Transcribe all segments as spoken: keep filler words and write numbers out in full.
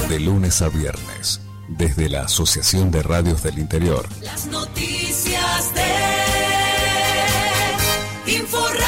De lunes a viernes, desde la Asociación de Radios del Interior. Las noticias de Inforrami.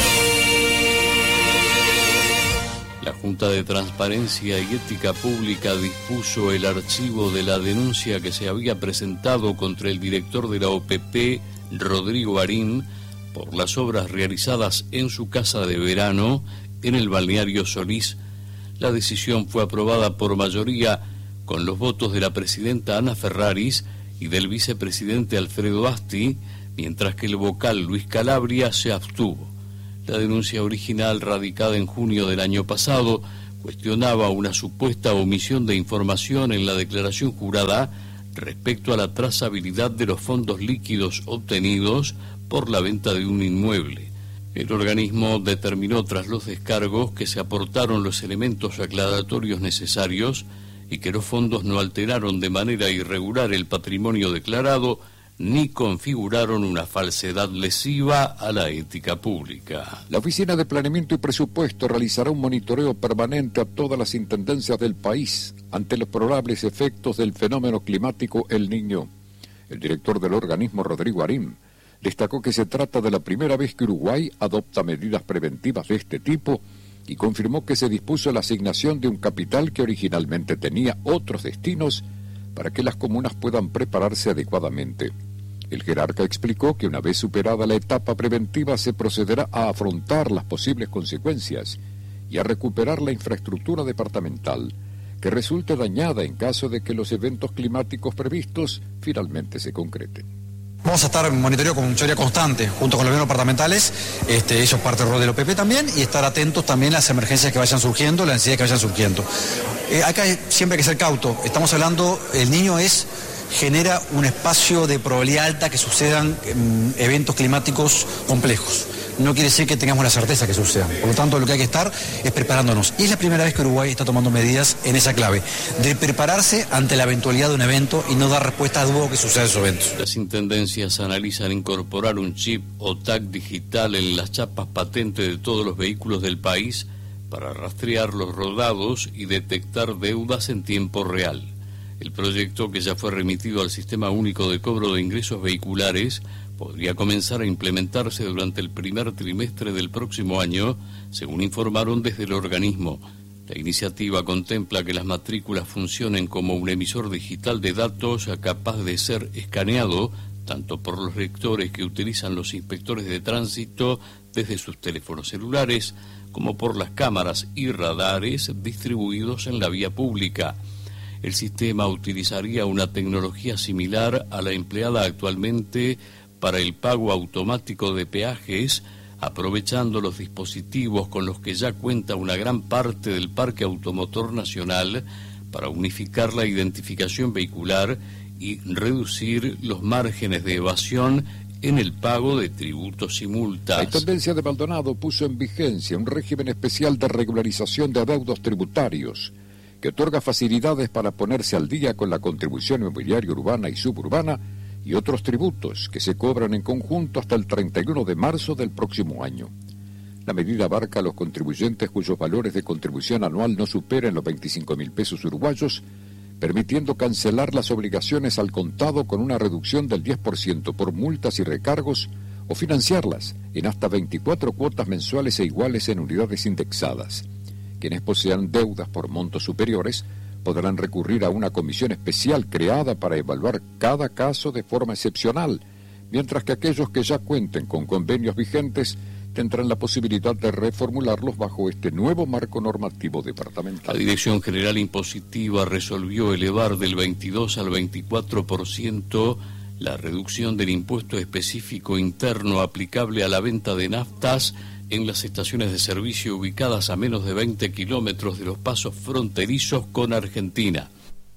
La Junta de Transparencia y Ética Pública dispuso el archivo de la denuncia que se había presentado contra el director de la O P P, Rodrigo Arín, por las obras realizadas en su casa de verano en el balneario Solís. La decisión fue aprobada por mayoría con los votos de la presidenta Ana Ferraris y del vicepresidente Alfredo Asti, mientras que el vocal Luis Calabria se abstuvo. La denuncia original, radicada en junio del año pasado, cuestionaba una supuesta omisión de información en la declaración jurada respecto a la trazabilidad de los fondos líquidos obtenidos por la venta de un inmueble. El organismo determinó tras los descargos que se aportaron los elementos aclaratorios necesarios y que los fondos no alteraron de manera irregular el patrimonio declarado ni configuraron una falsedad lesiva a la ética pública. La Oficina de Planeamiento y Presupuesto realizará un monitoreo permanente a todas las intendencias del país ante los probables efectos del fenómeno climático El Niño. El director del organismo, Rodrigo Arín, destacó que se trata de la primera vez que Uruguay adopta medidas preventivas de este tipo y confirmó que se dispuso la asignación de un capital que originalmente tenía otros destinos para que las comunas puedan prepararse adecuadamente. El jerarca explicó que una vez superada la etapa preventiva se procederá a afrontar las posibles consecuencias y a recuperar la infraestructura departamental que resulte dañada en caso de que los eventos climáticos previstos finalmente se concreten. Vamos a estar en monitoreo con mayoría constante, junto con los gobiernos departamentales, este, eso es parte del rol del O P P también, y estar atentos también a las emergencias que vayan surgiendo, las necesidades que vayan surgiendo. Eh, acá siempre hay que ser cauto, estamos hablando, El Niño es... genera un espacio de probabilidad alta que sucedan um, eventos climáticos complejos. No quiere decir que tengamos la certeza que sucedan. Por lo tanto, lo que hay que estar es preparándonos. Y es la primera vez que Uruguay está tomando medidas en esa clave, de prepararse ante la eventualidad de un evento y no dar respuesta a dudo que sucedan esos eventos. Las intendencias analizan incorporar un chip o tag digital en las chapas patente de todos los vehículos del país para rastrear los rodados y detectar deudas en tiempo real. El proyecto, que ya fue remitido al Sistema Único de Cobro de Ingresos Vehiculares, podría comenzar a implementarse durante el primer trimestre del próximo año, según informaron desde el organismo. La iniciativa contempla que las matrículas funcionen como un emisor digital de datos capaz de ser escaneado tanto por los lectores que utilizan los inspectores de tránsito desde sus teléfonos celulares, como por las cámaras y radares distribuidos en la vía pública. El sistema utilizaría una tecnología similar a la empleada actualmente para el pago automático de peajes, aprovechando los dispositivos con los que ya cuenta una gran parte del parque automotor nacional para unificar la identificación vehicular y reducir los márgenes de evasión en el pago de tributos y multas. La Intendencia de Maldonado puso en vigencia un régimen especial de regularización de adeudos tributarios que otorga facilidades para ponerse al día con la contribución inmobiliaria urbana y suburbana y otros tributos que se cobran en conjunto hasta el treinta y uno de marzo del próximo año. La medida abarca a los contribuyentes cuyos valores de contribución anual no superen los veinticinco mil pesos uruguayos, permitiendo cancelar las obligaciones al contado con una reducción del diez por ciento por multas y recargos o financiarlas en hasta veinticuatro cuotas mensuales e iguales en unidades indexadas. Quienes posean deudas por montos superiores podrán recurrir a una comisión especial creada para evaluar cada caso de forma excepcional, mientras que aquellos que ya cuenten con convenios vigentes tendrán la posibilidad de reformularlos bajo este nuevo marco normativo departamental. La Dirección General Impositiva resolvió elevar del veintidós al veinticuatro por ciento la reducción del impuesto específico interno aplicable a la venta de naftas en las estaciones de servicio ubicadas a menos de veinte kilómetros de los pasos fronterizos con Argentina.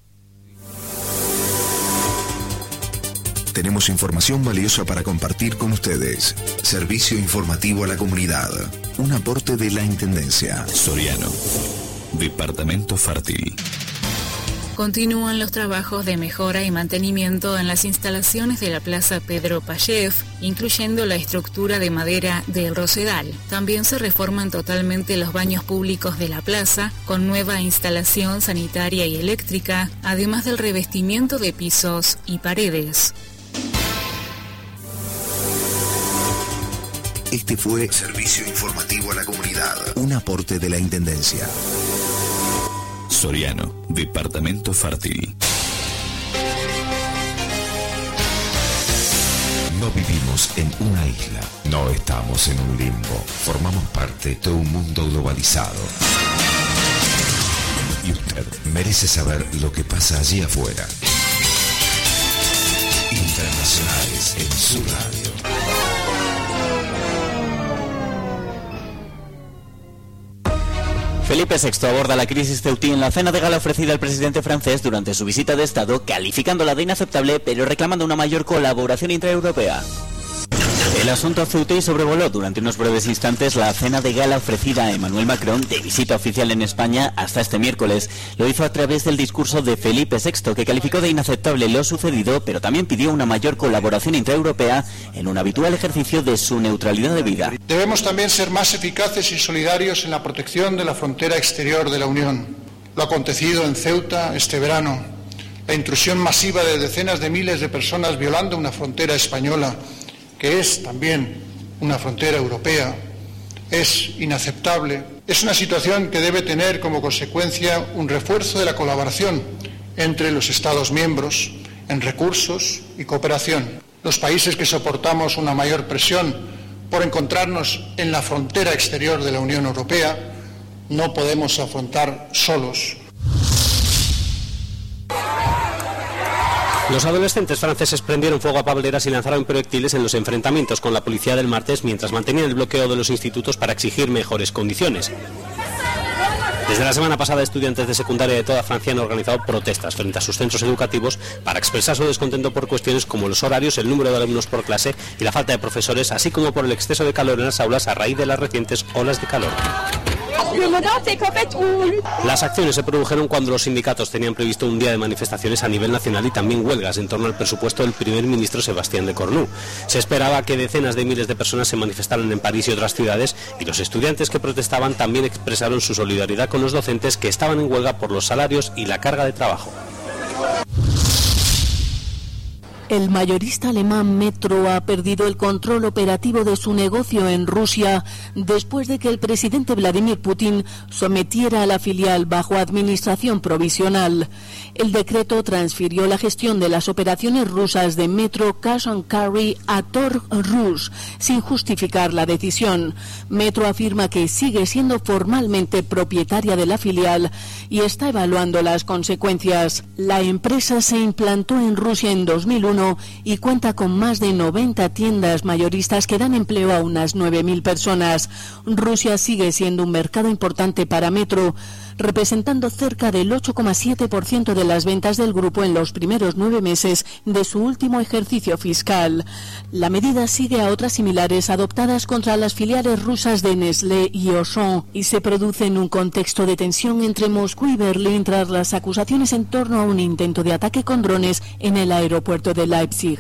Tenemos información valiosa para compartir con ustedes. Servicio informativo a la comunidad. Un aporte de la Intendencia. Soriano. Departamento fértil. Continúan los trabajos de mejora y mantenimiento en las instalaciones de la Plaza Pedro Payev, incluyendo la estructura de madera del Rosedal. También se reforman totalmente los baños públicos de la plaza, con nueva instalación sanitaria y eléctrica, además del revestimiento de pisos y paredes. Este fue Servicio Informativo a la Comunidad, un aporte de la Intendencia. Soriano, Departamento Fértil. No vivimos en una isla, no estamos en un limbo, formamos parte de un mundo globalizado. Y usted merece saber lo que pasa allí afuera. Internacionales en su radio. Felipe sexto aborda la crisis ceutí en la cena de gala ofrecida al presidente francés durante su visita de Estado, calificándola de inaceptable, pero reclamando una mayor colaboración intraeuropea. El asunto ceutí sobrevoló durante unos breves instantes la cena de gala ofrecida a Emmanuel Macron de visita oficial en España hasta este miércoles. Lo hizo a través del discurso de Felipe sexto, que calificó de inaceptable lo sucedido, pero también pidió una mayor colaboración intraeuropea en un habitual ejercicio de su neutralidad de vida. Debemos también ser más eficaces y solidarios en la protección de la frontera exterior de la Unión. Lo acontecido en Ceuta este verano, la intrusión masiva de decenas de miles de personas violando una frontera española, que es también una frontera europea, es inaceptable. Es una situación que debe tener como consecuencia un refuerzo de la colaboración entre los Estados miembros en recursos y cooperación. Los países que soportamos una mayor presión por encontrarnos en la frontera exterior de la Unión Europea no podemos afrontar solos. Los adolescentes franceses prendieron fuego a pableras y lanzaron proyectiles en los enfrentamientos con la policía del martes mientras mantenían el bloqueo de los institutos para exigir mejores condiciones. Desde la semana pasada, estudiantes de secundaria de toda Francia han organizado protestas frente a sus centros educativos para expresar su descontento por cuestiones como los horarios, el número de alumnos por clase y la falta de profesores, así como por el exceso de calor en las aulas a raíz de las recientes olas de calor. Las acciones se produjeron cuando los sindicatos tenían previsto un día de manifestaciones a nivel nacional y también huelgas en torno al presupuesto del primer ministro Sebastián Lecornu. Se esperaba que decenas de miles de personas se manifestaran en París y otras ciudades, y los estudiantes que protestaban también expresaron su solidaridad con los docentes que estaban en huelga por los salarios y la carga de trabajo. El mayorista alemán Metro ha perdido el control operativo de su negocio en Rusia después de que el presidente Vladimir Putin sometiera a la filial bajo administración provisional. El decreto transfirió la gestión de las operaciones rusas de Metro Cash and Carry a Tor Rus, sin justificar la decisión. Metro afirma que sigue siendo formalmente propietaria de la filial y está evaluando las consecuencias. La empresa se implantó en Rusia en dos mil uno y cuenta con más de noventa tiendas mayoristas que dan empleo a unas nueve mil personas. Rusia sigue siendo un mercado importante para Metro, representando cerca del ocho coma siete por ciento de las ventas del grupo en los primeros nueve meses de su último ejercicio fiscal. La medida sigue a otras similares adoptadas contra las filiales rusas de Nestlé y Auchan y se produce en un contexto de tensión entre Moscú y Berlín tras las acusaciones en torno a un intento de ataque con drones en el aeropuerto de Leipzig.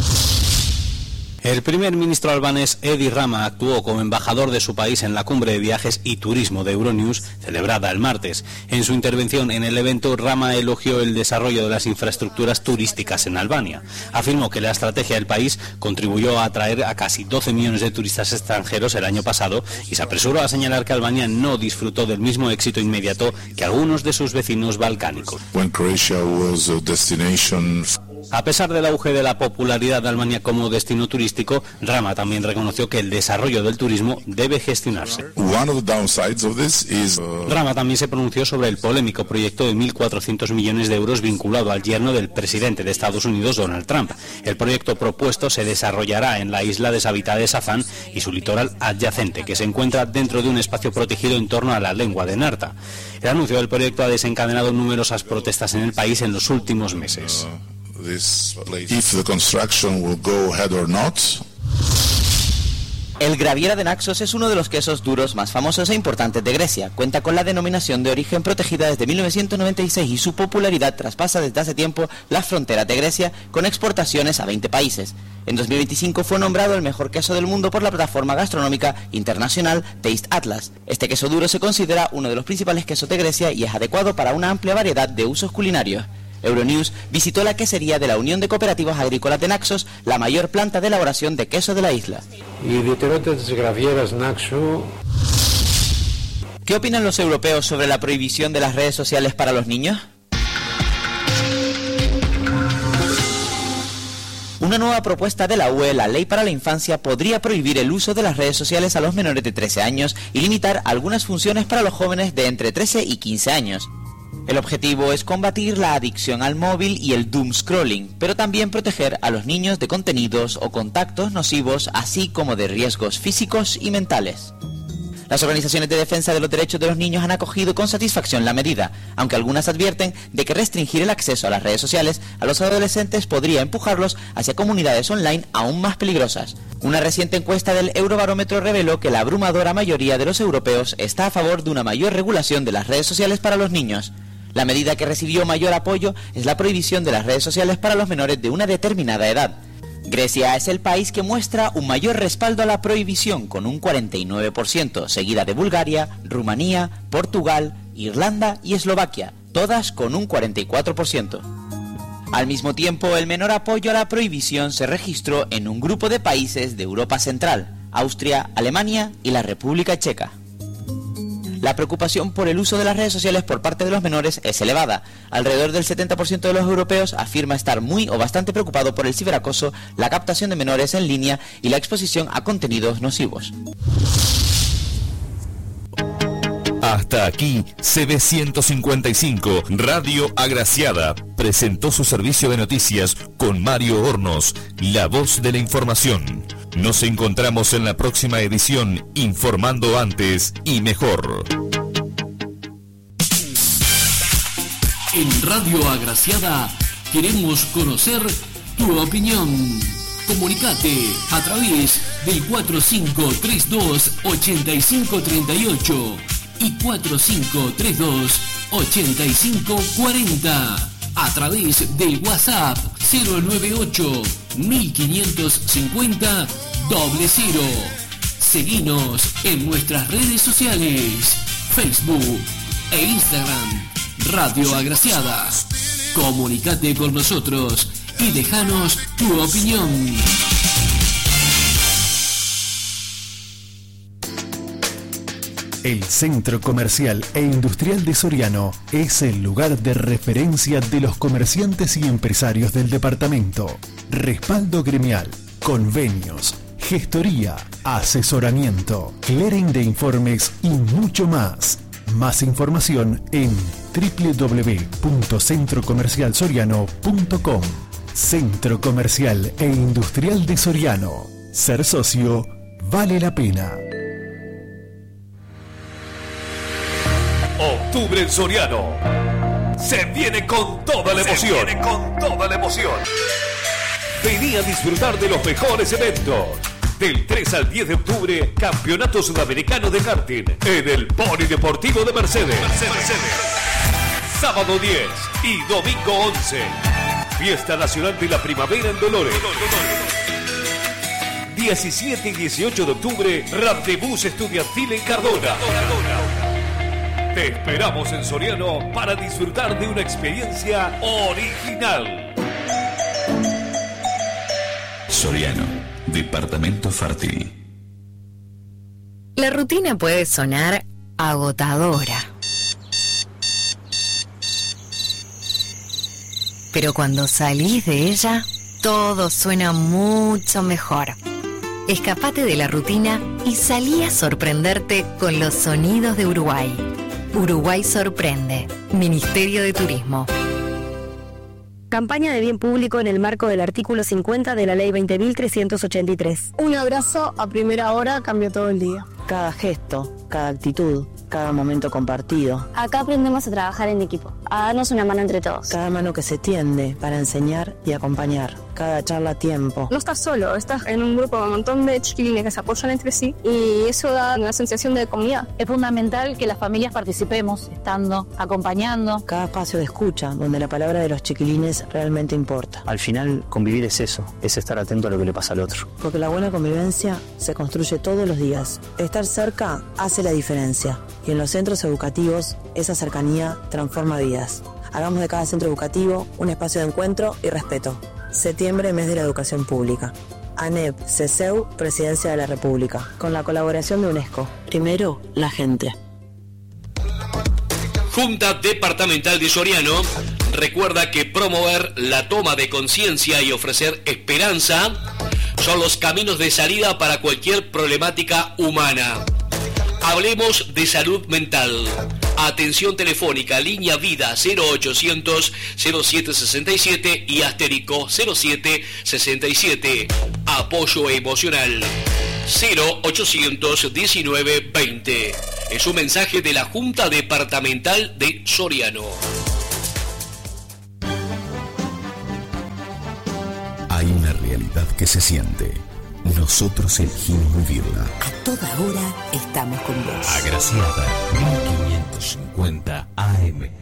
El primer ministro albanés Edi Rama actuó como embajador de su país en la cumbre de viajes y turismo de Euronews, celebrada el martes. En su intervención en el evento, Rama elogió el desarrollo de las infraestructuras turísticas en Albania. Afirmó que la estrategia del país contribuyó a atraer a casi doce millones de turistas extranjeros el año pasado y se apresuró a señalar que Albania no disfrutó del mismo éxito inmediato que algunos de sus vecinos balcánicos. When Croatia was a destination... A pesar del auge de la popularidad de Albania como destino turístico, Rama también reconoció que el desarrollo del turismo debe gestionarse. One of the downsides of this is, uh... Rama también se pronunció sobre el polémico proyecto de mil cuatrocientos millones de euros vinculado al yerno del presidente de Estados Unidos, Donald Trump. El proyecto propuesto se desarrollará en la isla deshabitada de Sazán y su litoral adyacente, que se encuentra dentro de un espacio protegido en torno a la lengua de Narta. El anuncio del proyecto ha desencadenado numerosas protestas en el país en los últimos meses. This place. If the construction will go ahead or not. El Graviera de Naxos es uno de los quesos duros más famosos e importantes de Grecia. Cuenta con la denominación de origen protegida desde mil novecientos noventa y seis y su popularidad traspasa desde hace tiempo las fronteras de Grecia con exportaciones a veinte países. En dos mil veinticinco fue nombrado el mejor queso del mundo por la plataforma gastronómica internacional Taste Atlas. Este queso duro se considera uno de los principales quesos de Grecia y es adecuado para una amplia variedad de usos culinarios. Euronews visitó la quesería de la Unión de Cooperativas Agrícolas de Naxos, la mayor planta de elaboración de queso de la isla. ¿Qué opinan los europeos sobre la prohibición de las redes sociales para los niños? Una nueva propuesta de la U E, la Ley para la Infancia, podría prohibir el uso de las redes sociales a los menores de trece años y limitar algunas funciones para los jóvenes de entre trece y quince años. El objetivo es combatir la adicción al móvil y el doom scrolling, pero también proteger a los niños de contenidos o contactos nocivos, así como de riesgos físicos y mentales. Las organizaciones de defensa de los derechos de los niños han acogido con satisfacción la medida, aunque algunas advierten de que restringir el acceso a las redes sociales a los adolescentes podría empujarlos hacia comunidades online aún más peligrosas. Una reciente encuesta del Eurobarómetro reveló que la abrumadora mayoría de los europeos está a favor de una mayor regulación de las redes sociales para los niños. La medida que recibió mayor apoyo es la prohibición de las redes sociales para los menores de una determinada edad. Grecia es el país que muestra un mayor respaldo a la prohibición con un cuarenta y nueve por ciento, seguida de Bulgaria, Rumanía, Portugal, Irlanda y Eslovaquia, todas con un cuarenta y cuatro por ciento. Al mismo tiempo, el menor apoyo a la prohibición se registró en un grupo de países de Europa Central, Austria, Alemania y la República Checa. La preocupación por el uso de las redes sociales por parte de los menores es elevada. Alrededor del setenta por ciento de los europeos afirma estar muy o bastante preocupado por el ciberacoso, la captación de menores en línea y la exposición a contenidos nocivos. Hasta aquí, C B ciento cincuenta y cinco, Radio Agraciada, presentó su servicio de noticias con Mario Hornos, la voz de la información. Nos encontramos en la próxima edición, informando antes y mejor. En Radio Agraciada queremos conocer tu opinión. Comunicate a través del cuatro cinco tres dos, ocho cinco tres ocho y cuatro cinco tres dos, ocho cinco cuatro cero. A través del WhatsApp cero nueve ocho, quince cincuenta, doble cero. Seguinos en nuestras redes sociales, Facebook e Instagram, Radio Agraciada. Comunicate con nosotros y déjanos tu opinión. El Centro Comercial e Industrial de Soriano es el lugar de referencia de los comerciantes y empresarios del departamento. Respaldo gremial, convenios, gestoría, asesoramiento, clearing de informes y mucho más. Más información en doble u doble u doble u punto centro comercial soriano punto com. Centro Comercial e Industrial de Soriano. Ser socio vale la pena. Octubre en Soriano se viene con toda la emoción. Se viene con toda la emoción. Vení a disfrutar de los mejores eventos. Del tres al diez de octubre, Campeonato Sudamericano de Karting en el Polideportivo de Mercedes. Mercedes. Sábado diez y domingo once. Fiesta Nacional de la Primavera en Dolores. diecisiete y dieciocho de octubre, Randebús Estudiantil en Cardona. Te esperamos en Soriano para disfrutar de una experiencia original. Soriano, departamento fértil. La rutina puede sonar agotadora. Pero cuando salís de ella, todo suena mucho mejor. Escapate de la rutina y salí a sorprenderte con los sonidos de Uruguay. Uruguay sorprende. Ministerio de Turismo. Campaña de bien público en el marco del artículo cincuenta de la Ley veinte mil trescientos ochenta y tres. Un abrazo a primera hora cambió todo el día. Cada gesto, cada actitud, cada momento compartido. Acá aprendemos a trabajar en equipo, a darnos una mano entre todos. Cada mano que se tiende para enseñar y acompañar. Cada charla a tiempo. No estás solo, estás en un grupo con un montón de chiquilines que se apoyan entre sí y eso da una sensación de comunidad. Es fundamental que las familias participemos, estando, acompañando. Cada espacio de escucha, donde la palabra de los chiquilines realmente importa. Al final, convivir es eso, es estar atento a lo que le pasa al otro. Porque la buena convivencia se construye todos los días. Estar cerca hace la diferencia. Y en los centros educativos, esa cercanía transforma vidas. Hagamos de cada centro educativo un espacio de encuentro y respeto. Septiembre, mes de la educación pública. ANEP, CESEU, Presidencia de la República. Con la colaboración de UNESCO. Primero, la gente. Junta Departamental de Soriano recuerda que promover la toma de conciencia y ofrecer esperanza son los caminos de salida para cualquier problemática humana. Hablemos de salud mental. Atención telefónica, línea vida cero ochocientos cero siete sesenta y siete y asterisco cero siete sesenta y siete. Apoyo emocional cero ochocientos diecinueve veinte. Es un mensaje de la Junta Departamental de Soriano. Hay una realidad que se siente. Nosotros elegimos vivirla. A toda hora estamos con vos. Agraciada, mil quinientos cincuenta A M.